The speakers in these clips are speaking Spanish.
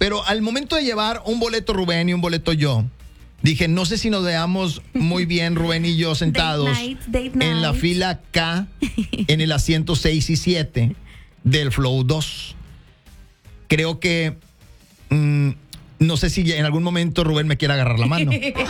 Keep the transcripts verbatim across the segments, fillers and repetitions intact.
Pero al momento de llevar un boleto Rubén y un boleto yo, dije, no sé si nos veamos muy bien Rubén y yo sentados Date night, date en night. la fila K, en el asiento seis y siete del Flow dos. Creo que, mmm, no sé si en algún momento Rubén me quiera agarrar la mano.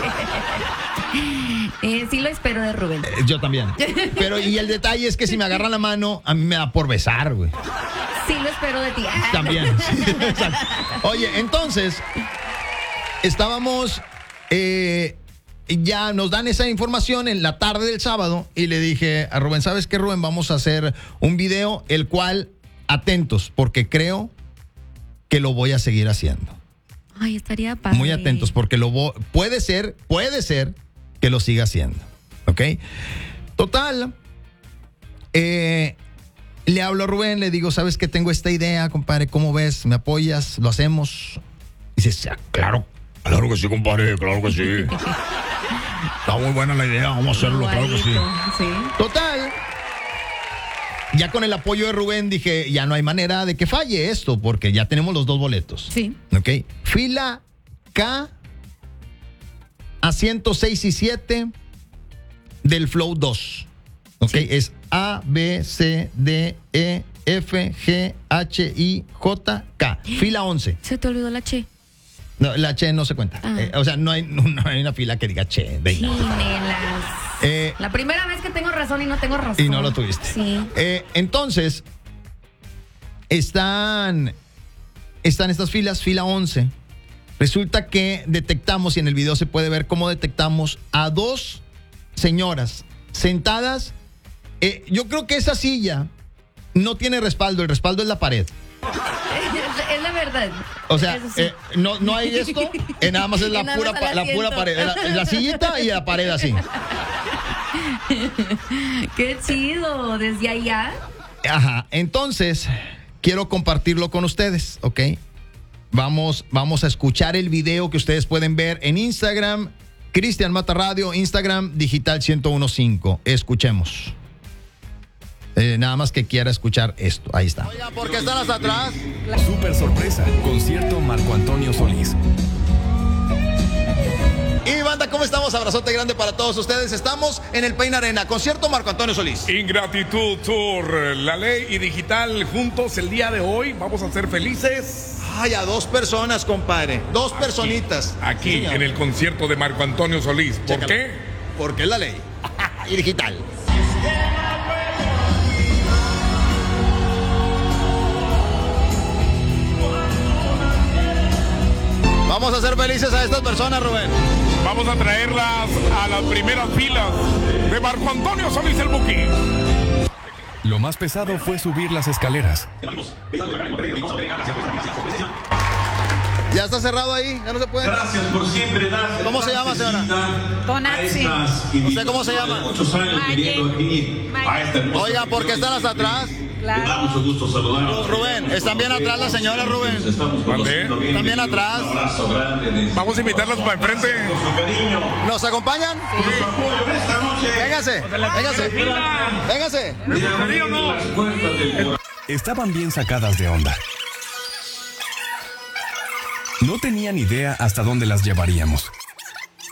Eh, sí lo espero de Rubén. Eh, yo también. Pero y el detalle es que si me agarran la mano, a mí me da por besar, güey. Sí lo espero de ti. Ah. También. Sí, exacto. Oye, entonces, estábamos, eh, ya nos dan esa información en la tarde del sábado y le dije a Rubén, ¿sabes qué, Rubén? Vamos a hacer un video, el cual, atentos, porque creo que lo voy a seguir haciendo. Ay, estaría padre. Muy atentos, porque lo voy, puede ser, puede ser que lo siga haciendo, ¿ok? Total, eh, le hablo a Rubén, le digo, ¿sabes qué? Tengo esta idea, compadre, ¿cómo ves? ¿Me apoyas? ¿Lo hacemos? Y dice, claro, claro que sí, compadre, claro que sí. Está muy buena la idea, vamos a hacerlo, claro que sí. Sí. Total, ya con el apoyo de Rubén dije, ya no hay manera de que falle esto, porque ya tenemos los dos boletos. Sí. ¿Ok? Fila K, asiento seis y siete del Flow dos. ¿Ok? Sí. Es A, B, C, D, E, F, G, H, I, J, K. Fila once. Se te olvidó la che. No, la Che no se cuenta. Ah. Eh, o sea, no hay, no hay una fila que diga Che. De ahí no. Chinelas. Eh, La primera vez que tengo razón y no tengo razón. Y no lo tuviste. Sí. Eh, entonces, están, están estas filas, fila once. Resulta que detectamos, y en el video se puede ver cómo detectamos a dos señoras sentadas. Eh, yo creo que esa silla no tiene respaldo, el respaldo es la pared. Es, es la verdad. O sea, Eso sí. eh, no, no hay esto, eh, nada más es la, Y nada pura, más al pa- la pura asiento. pared, la, la sillita y la pared así. Qué chido. Desde allá. Ajá, entonces quiero compartirlo con ustedes, ¿ok? Vamos, vamos a escuchar el video que ustedes pueden ver en Instagram, Cristian Mata Radio, Instagram Digital ciento uno punto cinco. Escuchemos. Eh, nada más que quiera escuchar esto. Ahí está. Oiga, ¿por qué están hasta atrás? Super sorpresa, concierto Marco Antonio Solís. Y banda, ¿cómo estamos? Abrazote grande para todos ustedes. Estamos en el Pain Arena, concierto Marco Antonio Solís. Ingratitud Tour, La Ley y Digital juntos el día de hoy. Vamos a ser felices. Ay, a dos personas, compadre. Dos personitas. Aquí, Sí, señor. en el concierto de Marco Antonio Solís. ¿Por Chécalo. qué? Porque es la ley. Y digital. Vamos a hacer felices a estas personas, Rubén. Vamos a traerlas a las primeras filas de Marco Antonio Solís el Buki. Lo más pesado fue subir las escaleras. Ya está cerrado ahí, ya no se puede. Gracias por siempre dar. ¿Cómo se llama, señora? Tonaxi. ¿Usted cómo se llama? Muchos años Maye. viniendo aquí Maye. a esta hermosa Oiga, ¿por qué están hasta atrás? Me da mucho gusto saludarlos. Rubén, ¿están bien atrás las señoras, Rubén? Nos estamos conociendo bien. ¿Están bien atrás? Un abrazo grande. desde- Vamos a invitarlas para enfrente. Con su cariño, ¿Nos acompañan? con su apoyo esta noche. Véngase, véngase, véngase. De abrir las puertas del corazón. Estaban bien sacadas de onda. No tenían idea hasta dónde las llevaríamos.